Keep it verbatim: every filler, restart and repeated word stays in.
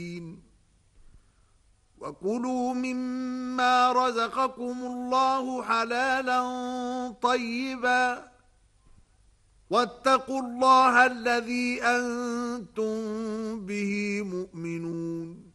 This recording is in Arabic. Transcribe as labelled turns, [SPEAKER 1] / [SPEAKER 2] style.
[SPEAKER 1] وكلوا مما رزقكم الله حلالا طيبا واتقوا الله الذي أنتم به مؤمنون